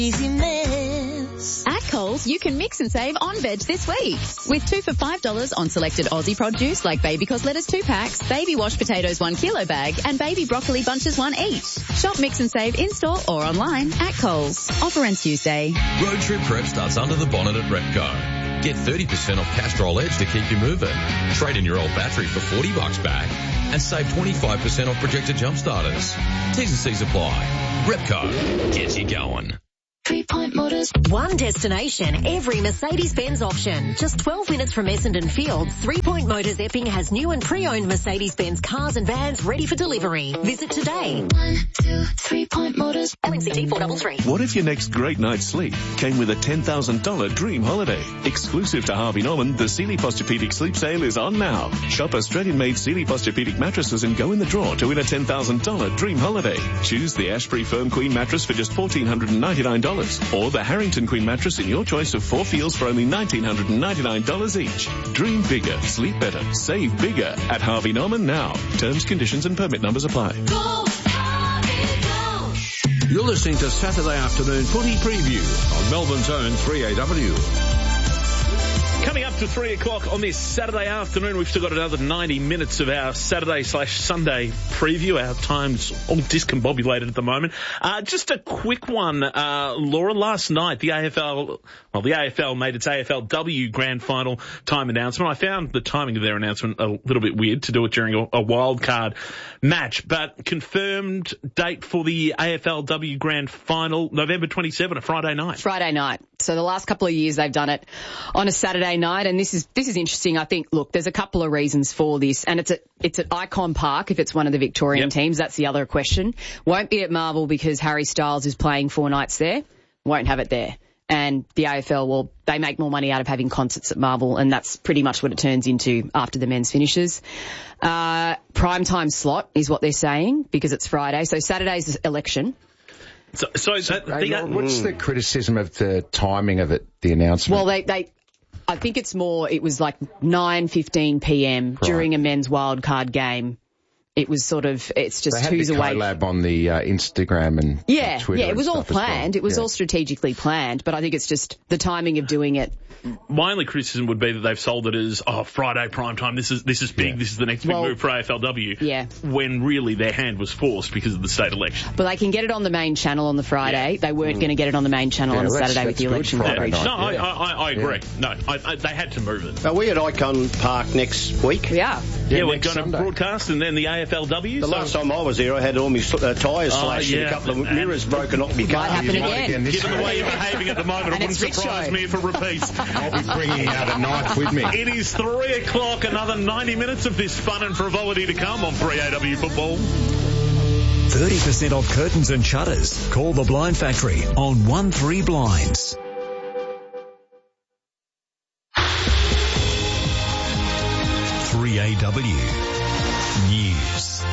Easy mess. At Coles, you can mix and save on veg this week. With 2 for $5 on selected Aussie produce like baby cos lettuce 2 packs, baby wash potatoes 1 kilo bag, and baby broccoli bunches 1 each. Shop, mix and save in-store or online at Coles. Offer ends Tuesday. Road trip prep starts under the bonnet at Repco. Get 30% off Castrol Edge to keep you moving. Trade in your old battery for $40 back and save 25% off projector jump starters. T's and C's apply. Repco gets you going. 3 Point Motors. One destination, every Mercedes-Benz option. Just 12 minutes from Essendon Fields, 3 Point Motors Epping has new and pre-owned Mercedes-Benz cars and vans ready for delivery. Visit today. 1, 2, 3 Point Motors. LNCT 433. What if your next great night's sleep came with a $10,000 dream holiday? Exclusive to Harvey Norman, the Sealy Posturepedic Sleep Sale is on now. Shop Australian-made Sealy Posturepedic mattresses and go in the draw to win a $10,000 dream holiday. Choose the Ashbury Firm Queen mattress for just $1,499. Or the Harrington Queen mattress in your choice of 4 feels for only $1,999 each. Dream bigger, sleep better, save bigger at Harvey Norman now. Terms, conditions and permit numbers apply. Go, Harvey, go. You're listening to Saturday Afternoon Footy Preview on Melbourne's own 3AW. Coming up to 3 o'clock on this Saturday afternoon, we've still got another 90 minutes of our Saturday/Sunday preview. Our time's all discombobulated at the moment. Just a quick one, Laura. Last night, the AFL made its AFLW Grand Final time announcement. I found the timing of their announcement a little bit weird to do it during a wild card match, but confirmed date for the AFLW Grand Final, November 27, a Friday night. Friday night. So the last couple of years they've done it on a Saturday night, and this is interesting. I think, look, there's a couple of reasons for this, and it's at Icon Park if it's one of the Victorian teams. That's the other question. Won't be at Marvel because Harry Styles is playing 4 nights there. Won't have it there. And the AFL, well, they make more money out of having concerts at Marvel, and that's pretty much what it turns into after the men's finishes. Primetime slot is what they're saying because it's Friday. So Saturday's election. What's the criticism of the timing of it, the announcement? Well, I think it was like 9:15 p.m. during a men's wildcard game. It was it's just they who's had the away. collab on the Instagram and Twitter. Yeah, it was all planned. It was all strategically planned, but I think it's just the timing of doing it. My only criticism would be that they've sold it as Friday prime time. This is big. This is the next big move for AFLW. Yeah. When really their hand was forced because of the state election. But they can get it on the main channel on the Friday. They weren't going to get it on the main channel on the Saturday with the election coverage. No, I agree. No, they had to move it. Are we at Icon Park next week? We are. Yeah, we're going to broadcast and then the AFLW. The last time I was here, I had all my tyres slashed and a couple of mirrors broken off my car. Might happen again. Given the way you're behaving at the moment, it wouldn't surprise me if it repeats. I'll be bringing out a knife with me. It is 3 o'clock, another 90 minutes of this fun and frivolity to come on 3AW Football. 30% off curtains and shutters. Call the Blind Factory on 13 Blinds. News.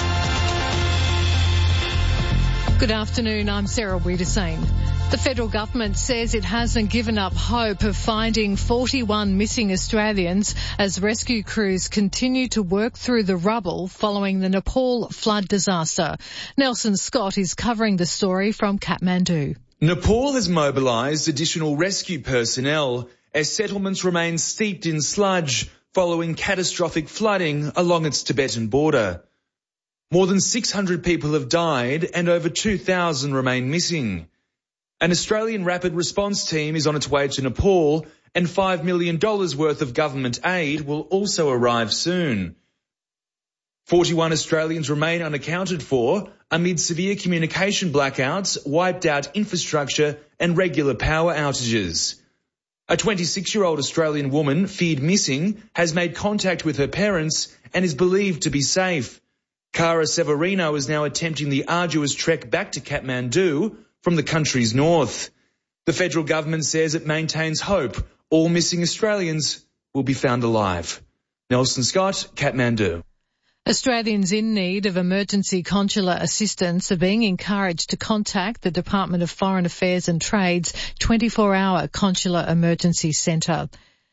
Good afternoon, I'm Sarah Wiedersane. The federal government says it hasn't given up hope of finding 41 missing Australians as rescue crews continue to work through the rubble following the Nepal flood disaster. Nelson Scott is covering the story from Kathmandu. Nepal has mobilised additional rescue personnel as settlements remain steeped in sludge following catastrophic flooding along its Tibetan border. More than 600 people have died and over 2,000 remain missing. An Australian rapid response team is on its way to Nepal and $5 million worth of government aid will also arrive soon. 41 Australians remain unaccounted for amid severe communication blackouts, wiped out infrastructure and regular power outages. A 26-year-old Australian woman, feared missing, has made contact with her parents and is believed to be safe. Cara Severino is now attempting the arduous trek back to Kathmandu from the country's north. The federal government says it maintains hope all missing Australians will be found alive. Nelson Scott, Kathmandu. Australians in need of emergency consular assistance are being encouraged to contact the Department of Foreign Affairs and Trade's 24-hour consular emergency centre.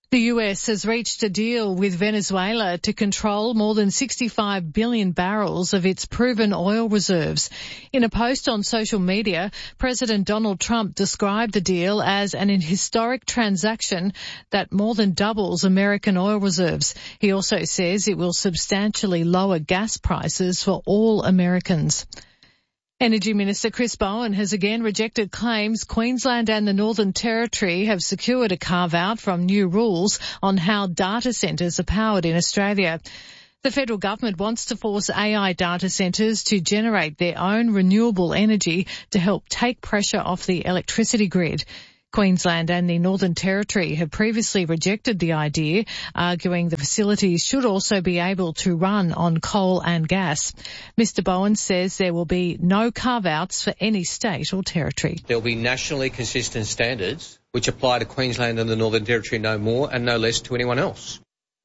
The US has reached a deal with Venezuela to control more than 65 billion barrels of its proven oil reserves. In a post on social media, President Donald Trump described the deal as an historic transaction that more than doubles American oil reserves. He also says it will substantially lower gas prices for all Americans. Energy Minister Chris Bowen has again rejected claims Queensland and the Northern Territory have secured a carve-out from new rules on how data centres are powered in Australia. The federal government wants to force AI data centres to generate their own renewable energy to help take pressure off the electricity grid. Queensland and the Northern Territory have previously rejected the idea, arguing the facilities should also be able to run on coal and gas. Mr Bowen says there will be no carve-outs for any state or territory. There will be nationally consistent standards which apply to Queensland and the Northern Territory no more and no less to anyone else.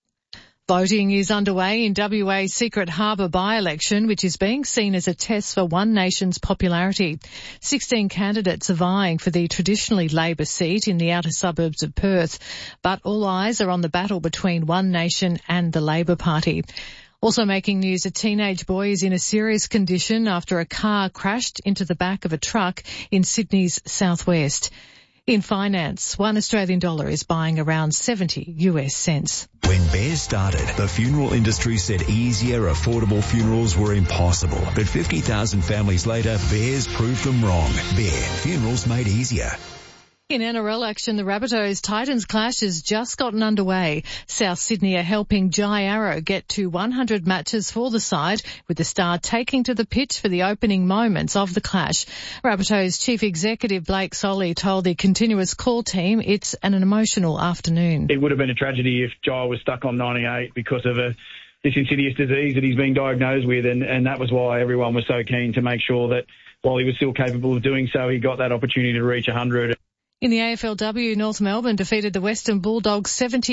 Voting is underway in WA's Secret Harbour by-election, which is being seen as a test for One Nation's popularity. 16 candidates are vying for the traditionally Labor seat in the outer suburbs of Perth, but all eyes are on the battle between One Nation and the Labor Party. Also making news, a teenage boy is in a serious condition after a car crashed into the back of a truck in Sydney's southwest. In finance, $1 Australian is buying around 70 US cents. When Bear started, the funeral industry said easier, affordable funerals were impossible. But 50,000 families later, Bears proved them wrong. Bear, funerals made easier. In NRL action, the Rabbitohs-Titans clash has just gotten underway. South Sydney are helping Jai Arrow get to 100 matches for the side, with the Star taking to the pitch for the opening moments of the clash. Rabbitohs Chief Executive Blake Solly told the Continuous Call team it's an emotional afternoon. It would have been a tragedy if Jai was stuck on 98 because of this insidious disease that he's being diagnosed with, and that was why everyone was so keen to make sure that while he was still capable of doing so, he got that opportunity to reach 100. In the AFLW, North Melbourne defeated the Western Bulldogs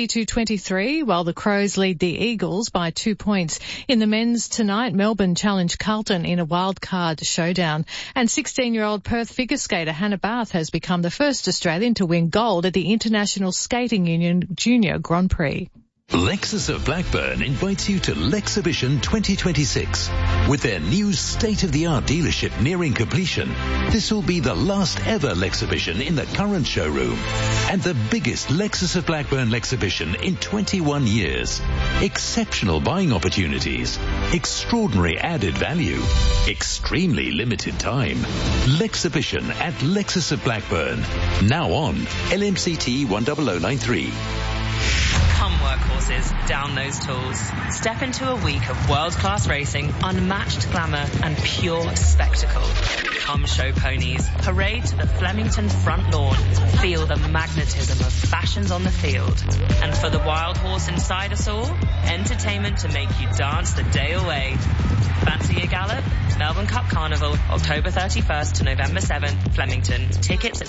70-23, while the Crows lead the Eagles by 2 points. In the men's tonight, Melbourne challenged Carlton in a wildcard showdown. And 16-year-old Perth figure skater Hannah Barth has become the first Australian to win gold at the International Skating Union Junior Grand Prix. Lexus of Blackburn invites you to Lexibition 2026. With their new state-of-the-art dealership nearing completion, this will be the last ever Lexibition in the current showroom and the biggest Lexus of Blackburn Lexibition in 21 years. Exceptional buying opportunities, extraordinary added value, extremely limited time. Lexibition at Lexus of Blackburn. Now on LMCT 10093. Come workhorses, down those tools. Step into a week of world-class racing, unmatched glamour and pure spectacle. Come show ponies, parade to the Flemington front lawn, feel the magnetism of fashions on the field. And for the wild horse inside us all, entertainment to make you dance the day away. Fancy a gallop? Melbourne Cup Carnival, October 31st to November 7th, Flemington. Tickets at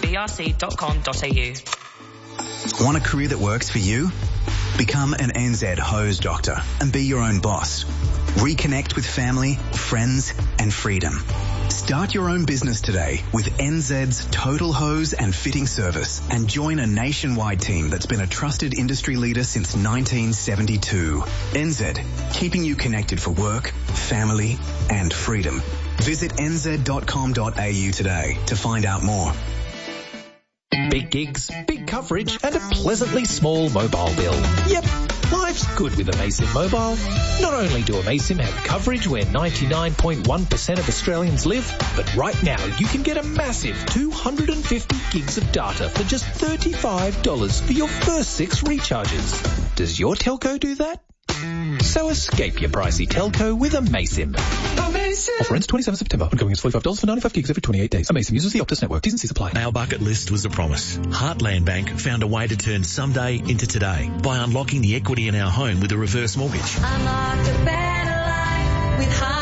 brc.com.au. Want a career that works for you? Become an NZ hose doctor and be your own boss. Reconnect with family, friends and freedom. Start your own business today with NZ's Total Hose and Fitting Service and join a nationwide team that's been a trusted industry leader since 1972. NZ, keeping you connected for work, family and freedom. Visit nz.com.au today to find out more. Big gigs, big coverage, and a pleasantly small mobile bill. Yep, life's good with Amaysim Mobile. Not only do Amaysim have coverage where 99.1% of Australians live, but right now you can get a massive 250 gigs of data for just $35 for your first 6 recharges. Does your telco do that? So escape your pricey telco with Amaysim. Offer ends 27 September. Ongoing is $45 for 95 gigs every 28 days. Amaysim uses the Optus network. T's and C's apply. Our bucket list was a promise. Heartland Bank found a way to turn someday into today by unlocking the equity in our home with a reverse mortgage. Unlock a better life with Heartland.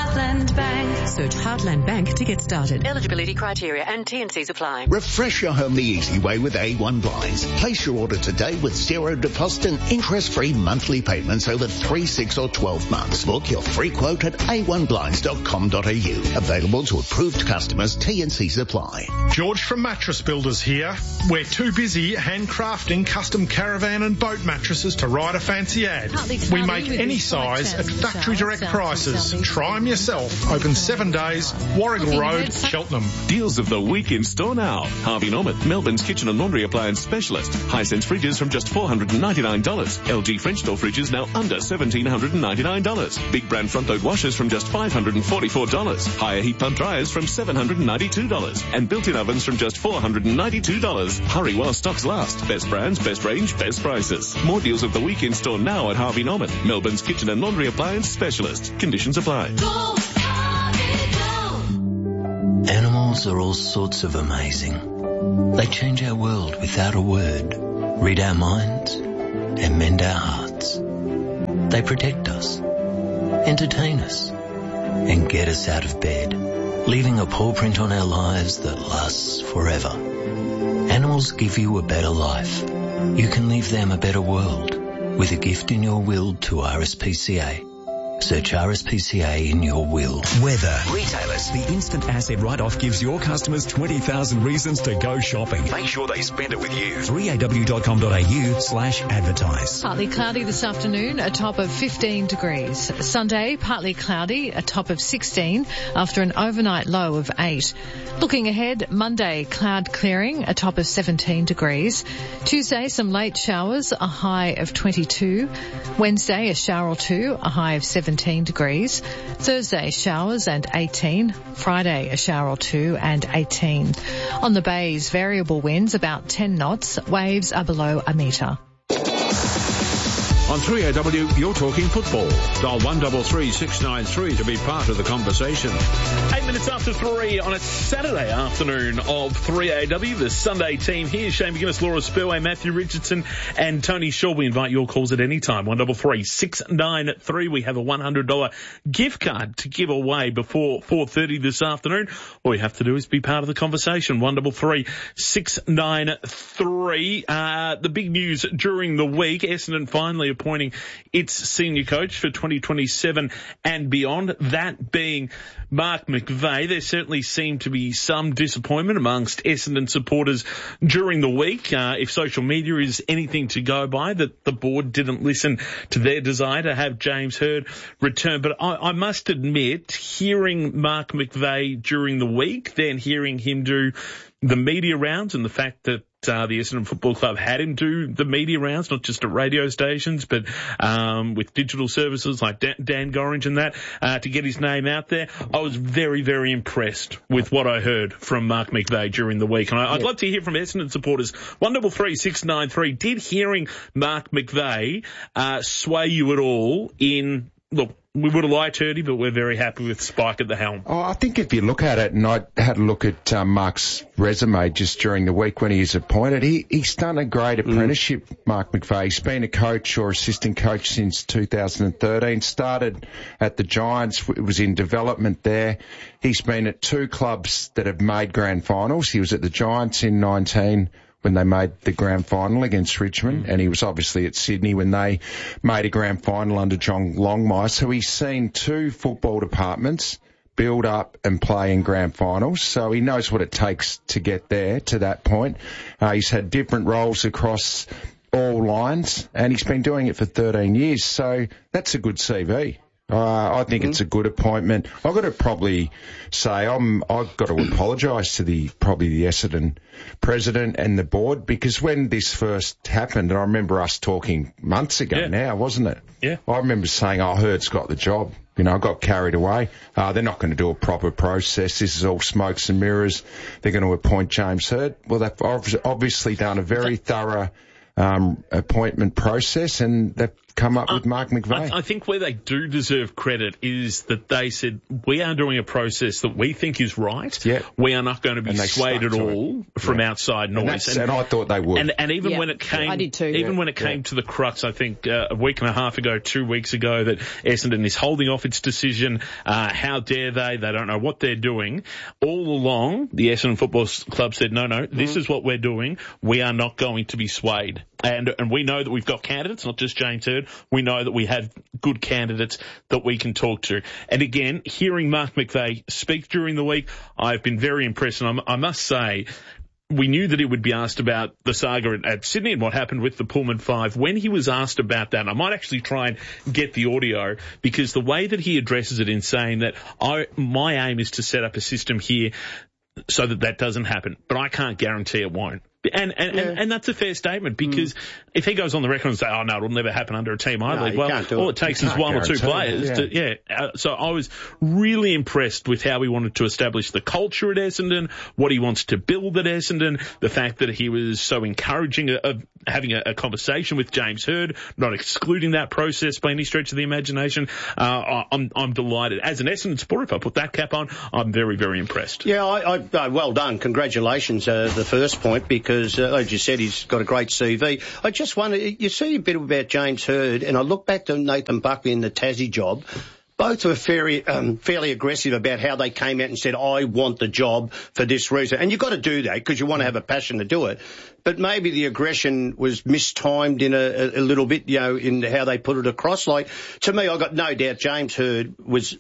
Heartland Bank. Search Heartland Bank to get started. Eligibility criteria and T&Cs apply. Refresh your home the easy way with A1 Blinds. Place your order today with zero deposit and interest-free monthly payments over 3, 6 or 12 months. Book your free quote at a1blinds.com.au. Available to approved customers. T&Cs apply. George from Mattress Builders here. We're too busy handcrafting custom caravan and boat mattresses to write a fancy ad. We make any size at factory direct prices. Try them yourself. Open 7 days, Warrigal Road, Cheltenham. Deals of the week in store now. Harvey Norman, Melbourne's kitchen and laundry appliance specialist. Hisense fridges from just $499. LG French door fridges now under $1,799. Big brand front load washers from just $544. Higher heat pump dryers from $792. And built-in ovens from just $492. Hurry while stocks last. Best brands, best range, best prices. More deals of the week in store now at Harvey Norman, Melbourne's kitchen and laundry appliance specialist. Conditions apply. Animals are all sorts of amazing. They change our world without a word, read our minds, and mend our hearts. They protect us, entertain us, and get us out of bed, leaving a paw print on our lives that lasts forever. Animals give you a better life. You can leave them a better world with a gift in your will to RSPCA. Search RSPCA in your will. Weather. Retailers. The instant asset write-off gives your customers 20,000 reasons to go shopping. Make sure they spend it with you. 3aw.com.au/advertise. Partly cloudy this afternoon, a top of 15 degrees. Sunday, partly cloudy, a top of 16 after an overnight low of 8. Looking ahead, Monday, cloud clearing, a top of 17 degrees. Tuesday, some late showers, a high of 22. Wednesday, a shower or two, a high of 17 degrees. Thursday, showers and 18. Friday, a shower or two and 18. On the bays, variable winds about 10 knots. Waves are below a metre. On 3AW, you're talking football. Dial 133 693 to be part of the conversation. 8 minutes after 3 on a Saturday afternoon of 3AW. The Sunday team here. Shane McGuinness, Laura Spurway, Matthew Richardson and Tony Shaw. We invite your calls at any time. 133 693. We have a $100 gift card to give away before 4:30 this afternoon. All you have to do is be part of the conversation. 133 693. The big news during the week, Essendon finally appointing its senior coach for 2027 and beyond, that being Mark McVeigh. There certainly seemed to be some disappointment amongst Essendon supporters during the week, if social media is anything to go by, that the board didn't listen to their desire to have James Hird return. But I must admit, hearing Mark McVeigh during the week, then hearing him do the media rounds and the fact that the Essendon Football Club had him do the media rounds, not just at radio stations, but with digital services like Dan Gorringe and that, to get his name out there. I was very, very impressed with what I heard from Mark McVeigh during the week. And I'd love to hear from Essendon supporters. 133 693. Did hearing Mark McVeigh sway you at all in, look, we would have liked Hirdy, but we're very happy with Spike at the helm? Oh, I think if you look at it, and I had a look at Mark's resume just during the week when he was appointed, he's done a great apprenticeship, Mark McVeigh. He's been a coach or assistant coach since 2013, started at the Giants, was in development there. He's been at 2 clubs that have made grand finals. He was at the Giants in 19 when they made the grand final against Richmond, and he was obviously at Sydney when they made a grand final under John Longmire. So he's seen 2 football departments build up and play in grand finals, so he knows what it takes to get there, to that point. He's had different roles across all lines, and he's been doing it for 13 years, so that's a good CV. I think it's a good appointment. I've got to probably say I've got to apologise to the Essendon president and the board, because when this first happened, and I remember us talking months ago now, wasn't it? Yeah. I remember saying, Hurd's got the job. You know, I got carried away. They're not going to do a proper process. This is all smokes and mirrors. They're going to appoint James Hird. Well, they've obviously done a very thorough appointment process, and they've come up with Mark McVeigh. I think where they do deserve credit is that they said, we are doing a process that we think is right. Yeah. We are not going to be swayed at all from outside noise. And I thought they would. And even when it came, I did too. Even when it came to the crux, I think a week and a half ago, 2 weeks ago, that Essendon is holding off its decision. How dare they? They don't know what they're doing. All along, the Essendon Football Club said, no, this is what we're doing. We are not going to be swayed. And we know that we've got candidates, not just James Hird. We know that we have good candidates that we can talk to. And again, hearing Mark McVeigh speak during the week, I've been very impressed. And I must say, we knew that he would be asked about the saga at Sydney and what happened with the Pullman 5. When he was asked about that, and I might actually try and get the audio, because the way that he addresses it in saying that my aim is to set up a system here so that doesn't happen, but I can't guarantee it won't. And that's a fair statement, because if he goes on the record and say, no, it'll never happen under a team I lead, well, all it takes is one or two players so I was really impressed with how he wanted to establish the culture at Essendon, what he wants to build at Essendon, the fact that he was so encouraging of having a conversation with James Hird, not excluding that process by any stretch of the imagination. I'm delighted. As an Essendon supporter, if I put that cap on, I'm very, very impressed. Yeah, I well done. Congratulations, the first point, because as you said, he's got a great CV. I just wonder, you see a bit about James Hird, and I look back to Nathan Buckley in the Tassie job. Both were fairly aggressive about how they came out and said, I want the job for this reason. And you've got to do that because you want to have a passion to do it. But maybe the aggression was mistimed in a little bit, in how they put it across. Like, to me, I got no doubt James Hird was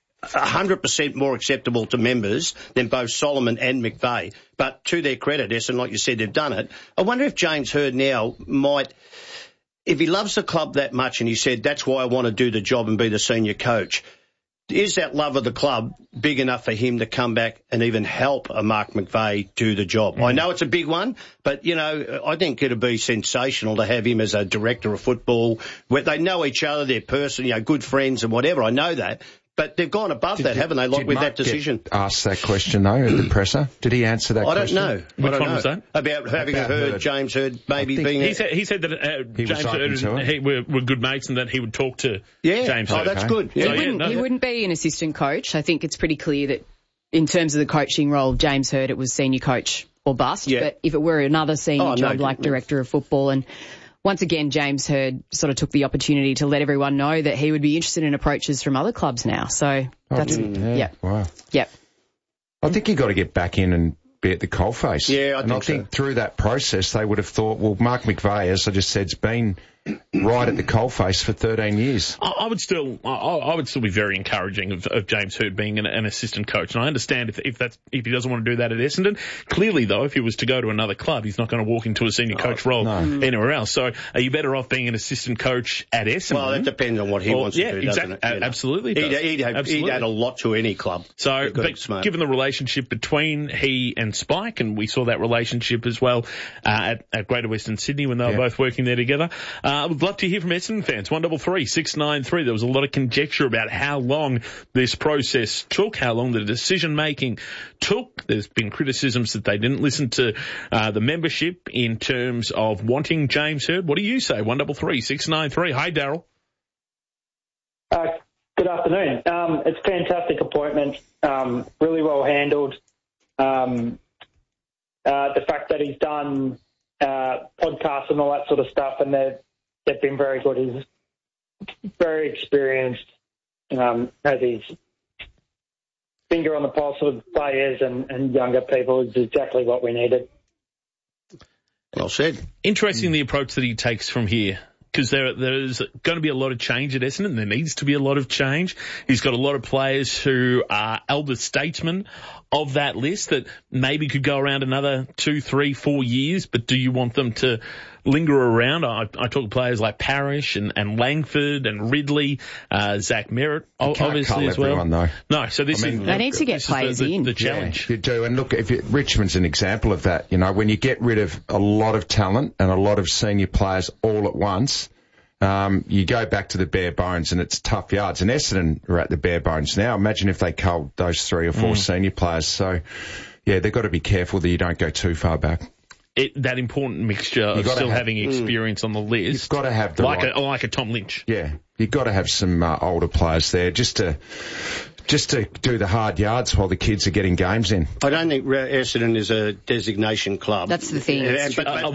100% more acceptable to members than both Solomon and McVeigh. But to their credit, Essendon, like you said, they've done it. I wonder if James Hird now might, if he loves the club that much and he said, that's why I want to do the job and be the senior coach, is that love of the club big enough for him to come back and even help a Mark McVeigh do the job? I know it's a big one, but, I think it'd be sensational to have him as a director of football, where they know each other, they're good friends and whatever. I know that. But they've gone above that, haven't they, with that decision? Asked that question, though, at the presser. Did he answer that question? I don't know. Which one was that? About having Hird, James Hird, maybe being... He said that James Hird and he were good mates and that he would talk to James Hird. Oh, that's good. Yeah. He wouldn't be an assistant coach. I think it's pretty clear that in terms of the coaching role, James Hird, it was senior coach or bust. Yeah. But if it were another senior job like director of football, and once again, James Hird sort of took the opportunity to let everyone know that he would be interested in approaches from other clubs now. So that's Wow. Yep. I think you've got to get back in and be at the coalface. Yeah, I think through that process they would have thought, well, Mark McVeigh, as I just said, has been right at the coalface for 13 years. I would still be very encouraging of James Hird being an assistant coach, and I understand if he doesn't want to do that at Essendon. Clearly, though, if he was to go to another club, he's not going to walk into a senior coach role anywhere else. So, are you better off being an assistant coach at Essendon? Well, that depends on what he wants to do, doesn't it? Absolutely. He'd add a lot to any club. So, but given the relationship between he and Spike, and we saw that relationship as well at Greater Western Sydney when they were both working there together. I would love to hear from Essendon fans. 133 693. There was a lot of conjecture about how long this process took, how long the decision-making took. There's been criticisms that they didn't listen to the membership in terms of wanting James Hird. What do you say? 133 693. Hi, Daryl. Good afternoon. It's a fantastic appointment, really well handled. The fact that he's done podcasts and all that sort of stuff, and they've been very good. He's very experienced, has his finger on the pulse of players and younger people. Is exactly what we needed. Well said. Interesting the approach that he takes from here, because there's going to be a lot of change at Essendon. There needs to be a lot of change. He's got a lot of players who are elder statesmen of that list that maybe could go around another 2, 3, 4 years, but do you want them to linger around? I talk to players like Parrish and Langford and Ridley, Zach Merritt, obviously as well. Everyone, though. No, so they need to get players in. The challenge. You do, and look, Richmond's an example of that. When you get rid of a lot of talent and a lot of senior players all at once, you go back to the bare bones and it's tough yards. And Essendon are at the bare bones now. Imagine if they culled those 3 or 4 senior players. So, yeah, they've got to be careful that you don't go too far back. that important mixture of still having experience on the list. You've got to have the like a Tom Lynch. Yeah, you've got to have some older players there just to do the hard yards while the kids are getting games in. I don't think Essendon is a designation club. That's the thing. A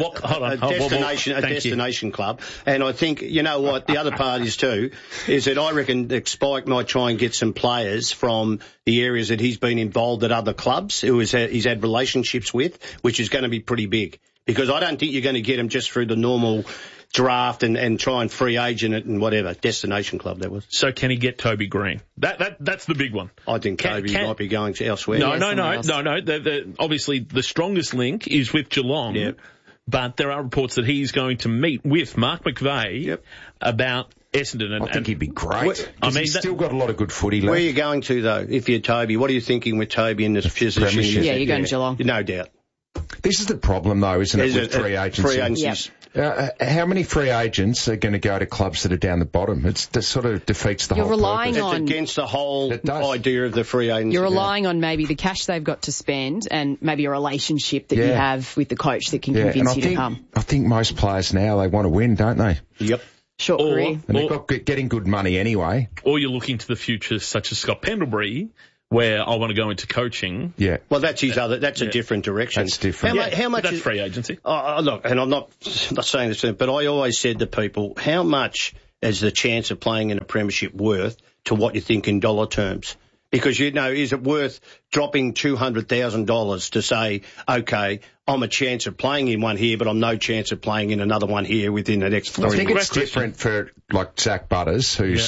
destination club. And I think, you know what, the other part is too, is that I reckon that Spike might try and get some players from the areas that he's been involved at other clubs, he's had relationships with, which is going to be pretty big. Because I don't think you're going to get them just through the normal draft and try and free agent it and whatever. Destination club, that was. So can he get Toby Green? That's the big one. I think Toby might be going to elsewhere. No. Obviously, the strongest link is with Geelong. Yep. But there are reports that he's going to meet with Mark McVeigh about Essendon. I think he'd be great. He's still got a lot of good footy left. Where are you going to, though, if you're Toby? What are you thinking with Toby in this position? Yeah, you're going to Geelong. No doubt. This is the problem, though, isn't it, with free agency? Free agencies. How many free agents are going to go to clubs that are down the bottom? That sort of defeats the whole purpose. It's against the whole idea of the free agency. You're relying on maybe the cash they've got to spend and maybe a relationship that you have with the coach that can convince you to come. I think most players now, they want to win, don't they? Yep. Short career. And they've got getting good money anyway. Or you're looking to the future, such as Scott Pendlebury, where I want to go into coaching. Yeah. Well, that's a different direction. That's different. How much that's free agency. Look, and I'm not saying this, but I always said to people, how much is the chance of playing in a premiership worth to what you think in dollar terms? Because, is it worth dropping $200,000 to say, okay, I'm a chance of playing in one here, but I'm no chance of playing in another one here within the next 3 months? I think it's different for, like, Zach Butters, who's,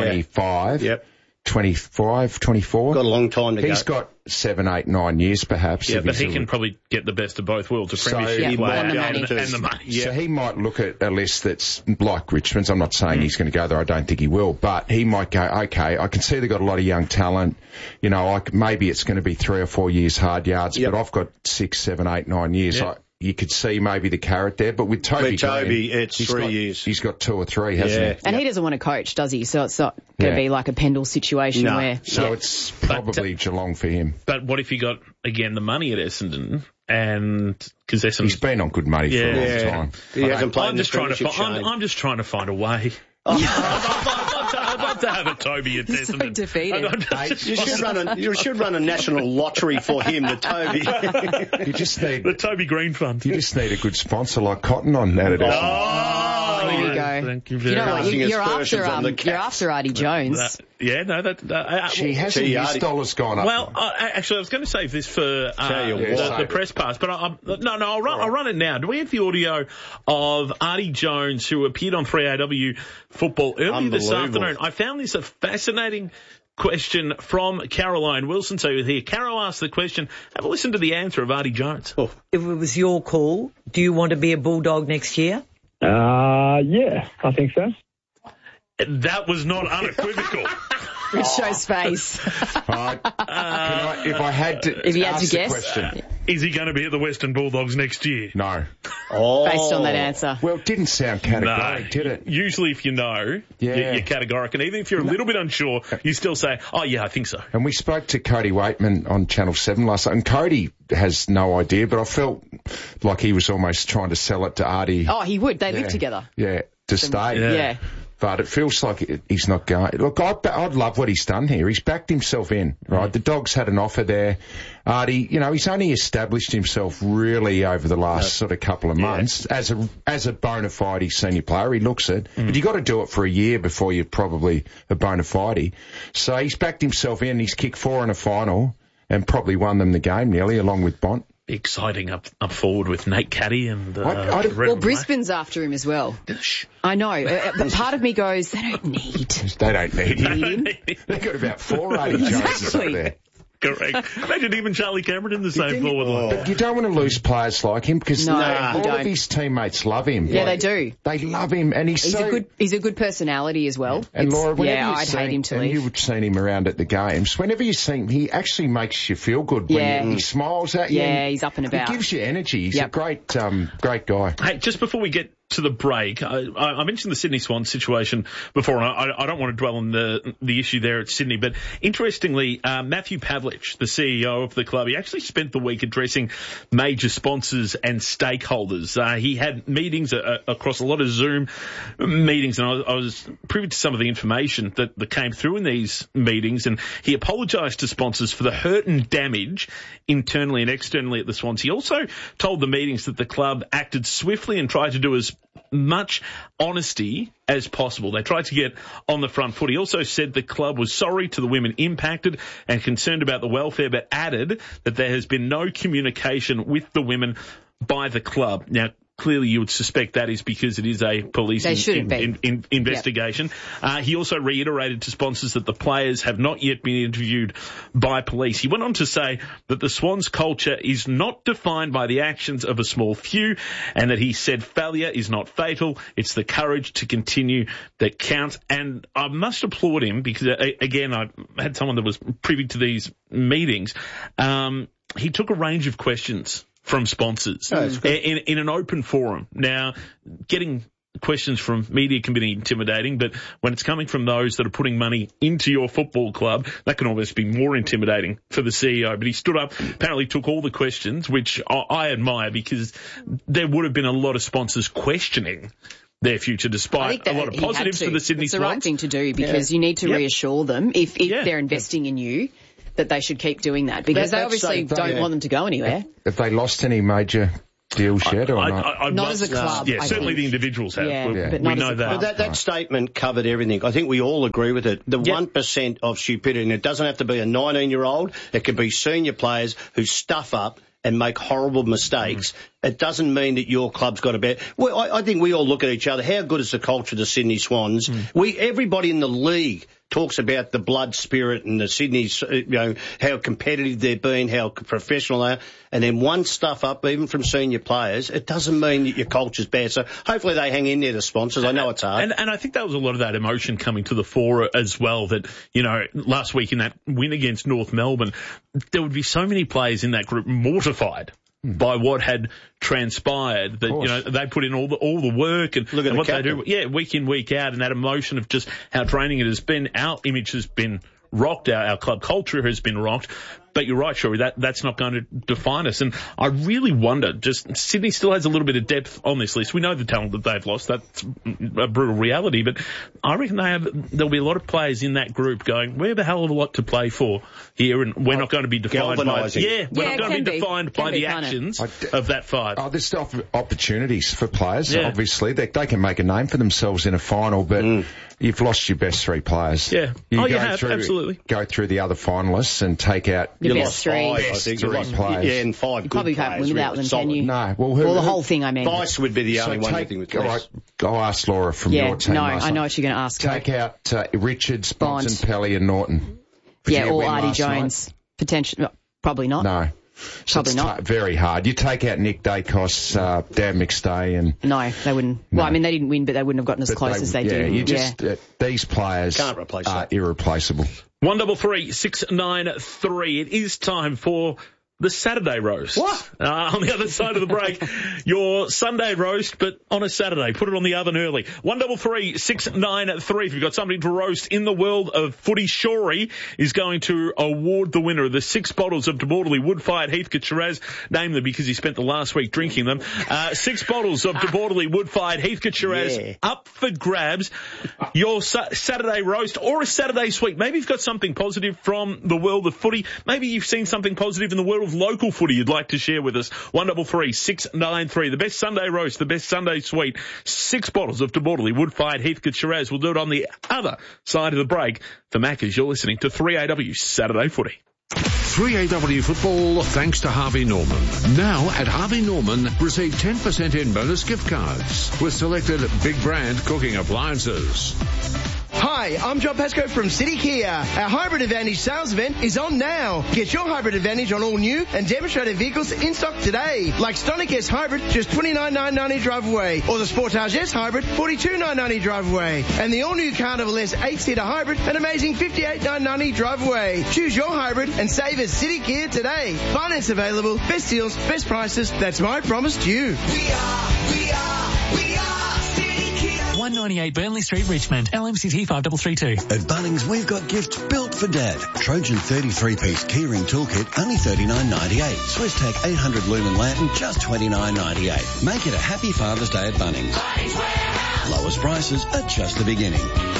25? Yep. 25, 24. Got a long time to go. He's got 7, 8, 9 years perhaps. Yeah, but he can probably get the best of both worlds, a premiership and the money. Yeah. So he might look at a list that's like Richmond's. I'm not saying he's going to go there. I don't think he will. But he might go, okay, I can see they've got a lot of young talent. Maybe it's going to be 3 or 4 years hard yards, but I've got 6, 7, 8, 9 years. Yep. You could see maybe the carrot there, but with Toby Green, it's 3 years. He's got 2 or 3, hasn't he? And he doesn't want to coach, does he? So it's not going to be like a Pendle situation where... So it's probably Geelong for him. But what if you got, again, the money at Essendon and... Because he's been on good money for a long time. He hasn't played I'm just trying to find a way. I'd love to have a Toby at Essendon. So defeated. You should run a national lottery for him, the Toby. You just need the Toby Green Fund. You just need a good sponsor like Cotton on that. There you go. Thank you very much. You're after Artie Jones. She has his dollar's gone up. Well, actually, I was going to save this for the press pass, but I'll run it now. Do we have the audio of Artie Jones, who appeared on 3AW Football earlier this afternoon? I found this a fascinating question from Caroline Wilson. So here, Caro asked the question. Have a listen to the answer of Artie Jones. If it was your call, do you want to be a Bulldog next year? Yeah, I think so. That was not unequivocal. It shows face. If I had to guess, the question. Is he going to be at the Western Bulldogs next year? No. Based on that answer. Well, it didn't sound categorical, did it? Usually if you know, you're categorical. And even if you're a little bit unsure, you still say, oh, yeah, I think so. And we spoke to Cody Waitman on Channel 7 last night, and Cody has no idea, but I felt like he was almost trying to sell it to Artie. Oh, he would. They live together. Yeah, to stay. Yeah. But it feels like he's not going. Look, I'd love what he's done here. He's backed himself in, right? The Dogs had an offer there. Artie, he's only established himself really over the last sort of couple of months as a bona fide senior player. He looks it. But you got to do it for a year before you're probably a bona fide. So he's backed himself in. He's kicked 4 in a final and probably won them the game nearly, along with Bont. Exciting up forward with Nate Caddy and well, Brisbane's after him as well. I know, but part of me goes, they don't need him. They've got about 4 Artie Joneses up there. Correct. Imagine even Charlie Cameron in the same forward line. But you don't want to lose players like him because all of his teammates love him. Yeah, they do. They love him, and he's a good personality as well. And Laura, I'd hate him to leave. You've seen him around at the games. Whenever you see him, he actually makes you feel good. When he smiles at you. Yeah, he's up and about. He gives you energy. He's a great guy. Hey, just before we get to the break, I mentioned the Sydney Swans situation before, and I don't want to dwell on the issue there at Sydney, but interestingly, Matthew Pavlich, the CEO of the club, he actually spent the week addressing major sponsors and stakeholders. He had meetings across a lot of Zoom meetings, and I was privy to some of the information that came through in these meetings, and he apologised to sponsors for the hurt and damage internally and externally at the Swans. He also told the meetings that the club acted swiftly and tried to do as much honesty as possible. They tried to get on the front foot. He also said the club was sorry to the women impacted and concerned about the welfare, but added that there has been no communication with the women by the club. Now, clearly you would suspect that is because it is a police investigation. Yep. He also reiterated to sponsors that the players have not yet been interviewed by police. He went on to say that the Swans culture is not defined by the actions of a small few, and that he said failure is not fatal. It's the courage to continue that counts. And I must applaud him because, again, I had someone that was privy to these meetings. He took a range of questions from sponsors in an open forum. Now, getting questions from media can be intimidating, but when it's coming from those that are putting money into your football club, that can almost be more intimidating for the CEO. But he stood up, apparently took all the questions, which I admire, because there would have been a lot of sponsors questioning their future, despite a lot of positives for the Sydney Swans. It's the right thing to do, because you need to reassure them if they're investing in you, that they should keep doing that, because they obviously don't want them to go anywhere. Have they lost any major deals yet or not? Not as a club. Yeah, certainly the individuals have. But we know that. But that statement covered everything. I think we all agree with it. The 1% of stupidity, and it doesn't have to be a 19-year-old. It could be senior players who stuff up and make horrible mistakes. It doesn't mean that your club's got a bad... Well, I think we all look at each other. How good is the culture of the Sydney Swans? Everybody in the league talks about the blood spirit and the Sydney's, how competitive they've been, how professional they are. And then one stuff up, even from senior players, it doesn't mean that your culture's bad. So hopefully they hang in there, the sponsors. I know it's hard. And I think that was a lot of that emotion coming to the fore as well, that, last week in that win against North Melbourne, there would be so many players in that group mortified by what had transpired, that they put in all the work and what they do, week in, week out, and that emotion of just how draining it has been. Our image has been rocked, our club culture has been rocked. But you're right, Shuri, that's not going to define us. And I really wonder, Sydney still has a little bit of depth on this list. We know the talent that they've lost. That's a brutal reality. But I reckon there'll be a lot of players in that group going, we have a hell of a lot to play for here, and we're not going to be defined by the actions of that fight. Oh, there's still opportunities for players, obviously. They can make a name for themselves in a final, but you've lost your best three players. Yeah. You have, absolutely. Go through the other finalists and take out... You lost five, I think. You lost players. Yeah, and five you good probably players. Can't win without them, solid. can you? No. Well, the whole thing, I mean. Vice would be the only one I think with less. I'll ask Laura from your team. No, I know what you're going to ask. Take out Richards, Bontempelli and Norton. Or Artie Jones. Potentially. Probably not. No. Probably not. Very hard. You take out Nick Dacos, Dan McStay, and... No, they wouldn't. No. Well, I mean, they didn't win, but they wouldn't have gotten as close as they did. These players are irreplaceable. 133 693. It is time for the Saturday roast. What? On the other side of the break, your Sunday roast, but on a Saturday. Put it on the oven early. 133 693. If you've got something to roast in the world of footy, Shorey is going to award the winner of the 6 bottles of DeBortley Wood-Fired Heathcote Shiraz. Name them because he spent the last week drinking them. 6 bottles of DeBortley Wood-Fired Heathcote Shiraz up for grabs. Your Saturday roast or a Saturday sweet. Maybe you've got something positive from the world of footy. Maybe you've seen something positive in the world of local footy you'd like to share with us. 133 693. The best Sunday roast, the best Sunday sweet. 6 bottles of DeBortley Wood-Fired Heathcote Shiraz. We'll do it on the other side of the break. For Maccas, you're listening to 3AW Saturday Footy. 3AW Football, thanks to Harvey Norman. Now at Harvey Norman, receive 10% in bonus gift cards with selected big brand cooking appliances. Hi, I'm John Pascoe from City Kia. Our Hybrid Advantage sales event is on now. Get your Hybrid Advantage on all new and demonstrated vehicles in stock today. Like Stonic S Hybrid, just $29,990 drive away. Or the Sportage S Hybrid, $42,990 drive away. And the all-new Carnival S 8-seater Hybrid, an amazing $58,990 drive away. Choose your hybrid and save at City Kia today. Finance available, best deals, best prices. That's my promise to you. We are 198 Burnley Street, Richmond. LMCT 5332. At Bunnings, we've got gifts built for Dad. Trojan 33-piece keyring toolkit, only $39.98. Swiss Tech 800 lumen lantern, just $29.98. Make it a happy Father's Day at Bunnings. Lowest prices are just the beginning.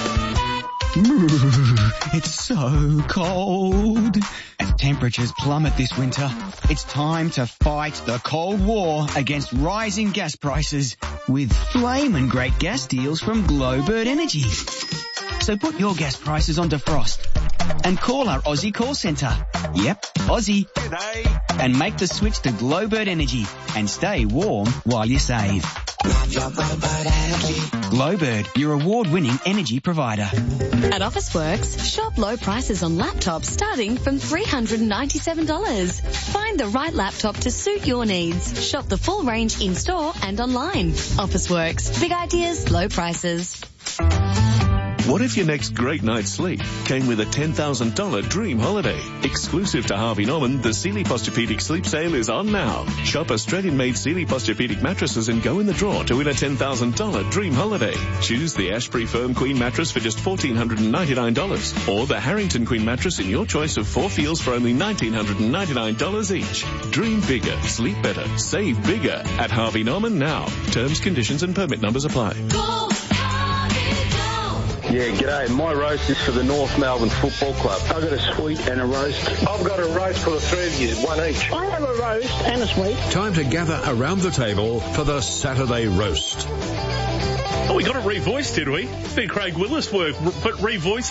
It's so cold. As temperatures plummet this winter, it's time to fight the cold war against rising gas prices with flamin' great gas deals from Glowbird Energy. So put your gas prices on defrost and call our Aussie call centre. Yep, Aussie. And make the switch to Glowbird Energy and stay warm while you save. Glowbird, your award-winning energy provider. At Officeworks, shop low prices on laptops starting from $397. Find the right laptop to suit your needs. Shop the full range in-store and online. Officeworks, big ideas, low prices. What if your next great night's sleep came with a $10,000 dream holiday? Exclusive to Harvey Norman, the Sealy Posturepedic Sleep Sale is on now. Shop Australian-made Sealy Posturepedic mattresses and go in the draw to win a $10,000 dream holiday. Choose the Ashbury Firm Queen mattress for just $1,499 or the Harrington Queen mattress in your choice of 4 feels for only $1,999 each. Dream bigger, sleep better, save bigger at Harvey Norman now. Terms, conditions and permit numbers apply. Yeah, g'day. My roast is for the North Melbourne Football Club. I've got a sweet and a roast. I've got a roast for the 3 of you, one each. I have a roast and a sweet. Time to gather around the table for the Saturday roast. Oh, we got it revoiced, did we? Did Craig Willis work, but revoiced